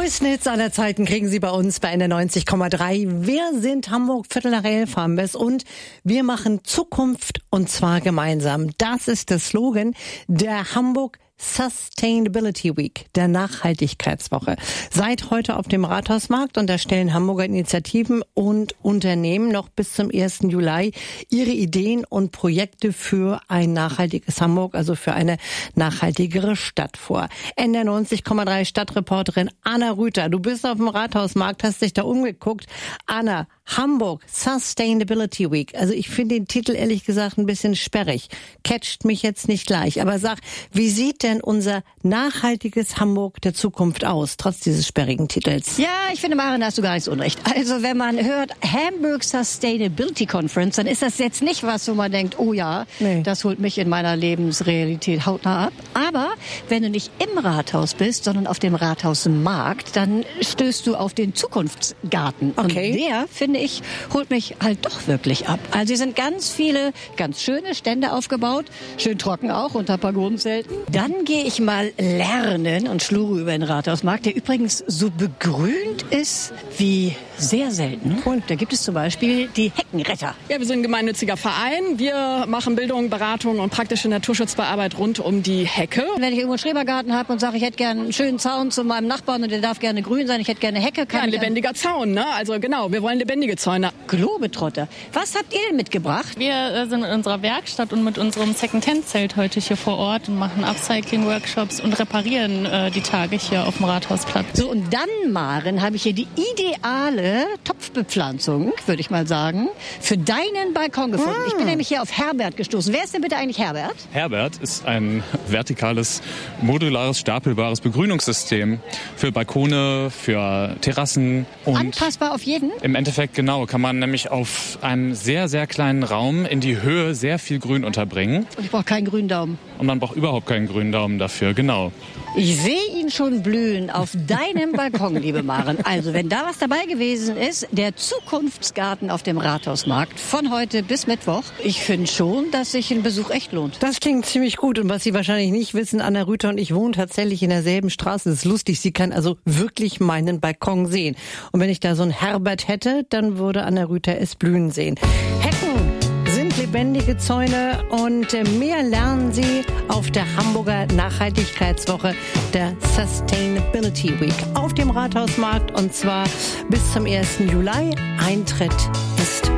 größten Hits aller Zeiten kriegen Sie bei uns bei NDR 90,3. Wir sind Hamburg, Viertel nach 11 haben wir es und wir machen Zukunft und zwar gemeinsam. Das ist der Slogan der Hamburg Sustainability Week, der Nachhaltigkeitswoche. Seit heute auf dem Rathausmarkt und da stellen Hamburger Initiativen und Unternehmen noch bis zum 1. Juli ihre Ideen und Projekte für ein nachhaltiges Hamburg, also für eine nachhaltigere Stadt vor. NDR 90,3 Stadtreporterin Anna Rüther, du bist auf dem Rathausmarkt, hast dich da umgeguckt. Anna, Hamburg Sustainability Week. Also ich finde den Titel ehrlich gesagt ein bisschen sperrig. Catcht mich jetzt nicht gleich. Aber sag, wie sieht denn unser nachhaltiges Hamburg der Zukunft aus, trotz dieses sperrigen Titels? Ja, ich finde, Maren, da hast du gar nicht so unrecht. Also wenn man hört Hamburg Sustainability Conference, dann ist das jetzt nicht was, wo man denkt, oh ja, das holt mich in meiner Lebensrealität hautnah ab. Aber wenn du nicht im Rathaus bist, sondern auf dem Rathausmarkt, dann stößt du auf den Zukunftsgarten. Okay. Und der, finde ich, holt mich halt doch wirklich ab. Also hier sind ganz viele, ganz schöne Stände aufgebaut, schön trocken auch, unter Pagodenzelten. Dann gehe ich mal lernen und schlure über den Rathausmarkt, der übrigens so begrünt ist wie sehr selten. Und da gibt es zum Beispiel die Heckenretter. Ja, wir sind ein gemeinnütziger Verein. Wir machen Bildung, Beratung und praktische Naturschutzarbeit rund um die Hecke. Wenn ich irgendwo einen Schrebergarten habe und sage, ich hätte gerne einen schönen Zaun zu meinem Nachbarn und der darf gerne grün sein, ich hätte gerne eine Hecke. Ja, ein lebendiger Zaun, ne? Also genau, wir wollen lebendige Zäune. Globetrotter. Was habt ihr denn mitgebracht? Wir sind in unserer Werkstatt und mit unserem Second-Hand-Zelt heute hier vor Ort und machen Upcycling-Workshops und reparieren die Tage hier auf dem Rathausplatz. So, und dann, Maren, habe ich hier die ideale Topfbepflanzung, würde ich mal sagen, für deinen Balkon gefunden. Ich bin nämlich hier auf Herbert gestoßen. Wer ist denn bitte eigentlich Herbert? Herbert ist ein vertikales, modulares, stapelbares Begrünungssystem für Balkone, für Terrassen. Und anpassbar auf jeden? Im Endeffekt genau, kann man nämlich auf einem sehr, sehr kleinen Raum in die Höhe sehr viel Grün unterbringen. Und ich brauche keinen grünen Daumen. Und man braucht überhaupt keinen grünen Daumen dafür, genau. Ich sehe ihn schon blühen auf deinem Balkon, liebe Maren. Also, wenn da was dabei gewesen ist, der Zukunftsgarten auf dem Rathausmarkt von heute bis Mittwoch. Ich finde schon, dass sich ein Besuch echt lohnt. Das klingt ziemlich gut. Und was Sie wahrscheinlich nicht wissen, Anna Rüther und ich wohnen tatsächlich in derselben Straße. Das ist lustig, sie kann also wirklich meinen Balkon sehen. Und wenn ich da so einen Herbert hätte, dann würde Anna Rüther es blühen sehen. Hecken sind lebendige Zäune und mehr lernen Sie auf der Hamburger Nachhaltigkeitswoche der Sustainability Week auf dem Rathausmarkt und zwar bis zum 1. Juli. Eintritt ist